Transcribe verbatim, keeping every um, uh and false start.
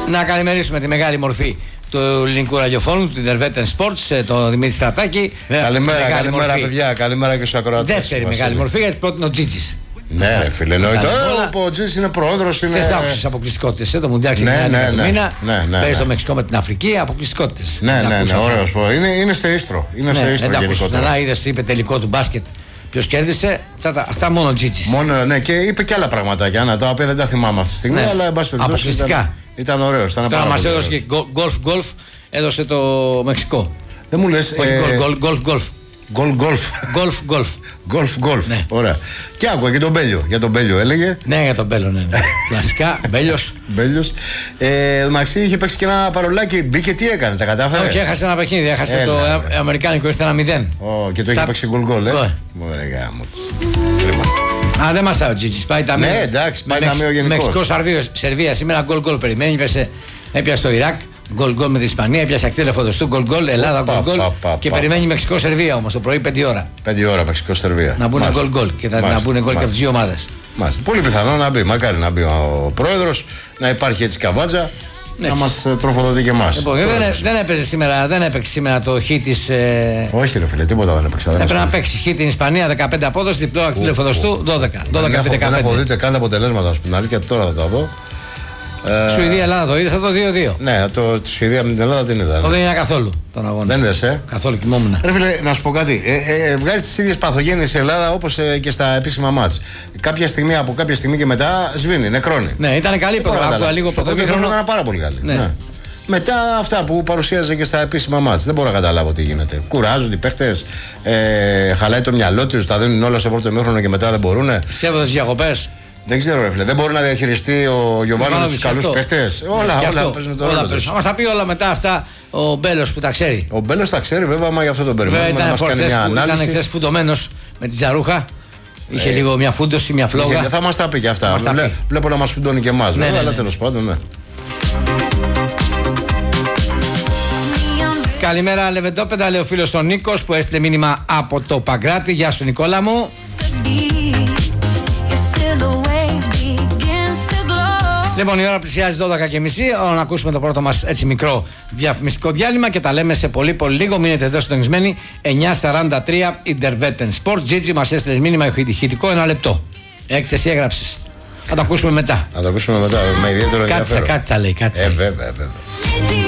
Να καλημερίσουμε τη μεγάλη μορφή του ελληνικού ραδιοφώνου, του Derveten Sports, τον Δημήτρη Στρατάκη. Καλημέρα, καλημέρα μορφή. παιδιά, καλημέρα και στους ακροατές. Δεύτερη μεγάλη μορφή, γιατί πρώτη είναι ο Τζίτζης. Ναι, ρε φίλε, εννοείται. Ο Τζίτζης είναι πρόεδρος. Είναι... Χθες άκουσες αποκλειστικότητες. Το Μουντιάλ ξεκινάει ναι, το μήνα. Ναι, ναι, παίζει ναι. το Μεξικό με την Αφρική, αποκλειστικότητες. Ναι, ναι, ναι, ωραίος. Είναι, είναι σε ίστρο. Είναι ναι, σε ίστρο γενικότερα. Να είδες, είπε τελικό του μπάσκετ. Ποιος κέρδισε, αυτά, αυτά μόνο ο Τζίτζης. Μόνο, ναι, και είπε και άλλα πραγματάκια, να τα οποία δεν τα θυμάμαι αυτή τη στιγμή, ναι, αλλά εν πάση περιπτώσει ήταν, ήταν ωραίος. Τώρα μας έδωσε και γκολφ-γκολφ, έδωσε το Μεξικό. Δεν μου λες. Γκολφ-γκολφ. Γκολ γκολφ. Γκολφ γκολφ. Γκολφ γκολφ. Ωραία. Και άκουγα και τον Μπέλιο. Για τον Μπέλιο έλεγε. Ναι, για τον Μπέλιο, ναι. ναι. Κλασικά, Μπέλιος. Μπέλιος. Ε, Μαξί είχε παίξει και ένα παρολάκι. Μπήκε, τι έκανε, τα κατάφερε. Όχι, έχασε ένα παιχνίδι. Έχασε Έλα, το ρε. Αμερικάνικο, ήρθε ένα μηδέν. Oh, και το είχε τα... παίξει γκολ γκολ, ε. Ωραία, γάμο. Α, δεν μασάει ο Τζίτζης. Πάει ταμείο. Ναι, εντάξει, πάει ταμείο γενικώς. Μεξικό Σερβία σήμερα γκολ γκολ περιμένει. Έπιασε το Ιράκ. Γκολ γκολ με την Ισπανία, έπιασε ακτήλεφο του γκολ γκολ, Ελλάδα γκολ γκολ. Και περιμένει Μεξικό-Σερβία όμως το πρωί πέντε ώρα. πέντε ώρα Μεξικό-Σερβία. Να μπουν γκολ γκολ και θα να μπουν γκολ και από τις δύο ομάδες. Πολύ πιθανό να μπει, μακάρι να μπει ο πρόεδρος, να υπάρχει έτσι καβάτζα. Ναι, να μας τροφοδοτεί και εμάς. Λοιπόν, δεν, δεν, έπαιξε σήμερα, δεν έπαιξε σήμερα το χ της. Ε... Όχι, ρε φίλε, τίποτα δεν έπαιξε. Έπρεπε να παίξει χ την Ισπανία δεκαπέντε απόδοση, διπλό ακτήλεφο του δώδεκα. δώδεκα δεκαπέντε. Δεν έχω δει ούτε καν τα αποτελέσματα, α πούμε. Αλήθεια, τώρα θα τα δω. Σουηδία-Ελλάδα το είδες, θα το δύο δύο. Ναι, το Σουηδία με την Ελλάδα την είδα. Ναι. Δεν είδα καθόλου τον αγώνα. Δεν είδες, ε. Καθόλου, κοιμόμουν. Ρε φίλε, να σου πω κάτι. Ε, ε, βγάζει τις ίδιες παθογένειες η Ελλάδα όπως ε, και στα επίσημα μάτς. Κάποια στιγμή, από κάποια στιγμή και μετά σβήνει, νεκρώνει. Ναι, ήταν καλή πρώτα. Λίγο πρώτο ημίχρονο ήταν πάρα πολύ καλή. Ναι. Ναι. Μετά αυτά που παρουσίαζε και στα επίσημα μάτς. Δεν μπορώ να καταλάβω τι γίνεται. Κουράζονται οι παίχτες, ε, χαλάει το μυαλό τους, τα δίνουν όλα στο πρώτο ημίχρονο και μετά δεν μπορούν. Σκέφτονται τις διακοπές. Δεν ξέρω, ρε φίλε. Δεν μπορεί να διαχειριστεί ο Γιωβάνοβιτς τους καλούς παίχτες. Όλα, όλα, όλα παίζουν το ρόλο τους. Θα μας τα πει όλα μετά αυτά ο Μπέλος που τα ξέρει. Ο Μπέλος τα ξέρει, βέβαια, μα γι' αυτό τον περιμένουμε. Ήταν, να μας κάνει μια ανάλυση. Ήταν χθες φουντωμένος με τη Τζαρούχα. Είχε ε, λίγο μια φούντωση, μια φλόγα. Είχε, θα μας τα πει και αυτά. Βλέ, βλέπω να μας φουντώνει και εμάς. Ναι, ναι, ναι, αλλά τέλος πάντων, ναι. Καλημέρα, Λεβεντόπεδα, λέει ο φίλος ο Νίκος που έστειλε μήνυμα από το Παγκράτη. Γεια σου, Νικόλα μου. Λοιπόν, η ώρα πλησιάζει δώδεκα και μισή. Να ακούσουμε το πρώτο μας έτσι μικρό διαφημιστικό διάλειμμα και τα λέμε σε πολύ πολύ λίγο. Μείνετε εδώ συντονισμένοι. εννιά σαράντα τρία η Derveten Sport. Τζίτζι μας έστειλε μήνυμα ηχητικό ένα λεπτό. Έκθεση έγραψες. Θα το ακούσουμε μετά. Θα το ακούσουμε μετά με ιδιαίτερο ενδιαφέρον. Κάτι θα λέει, κάτι θα λέει. Ε, βέβαια, βέβαια.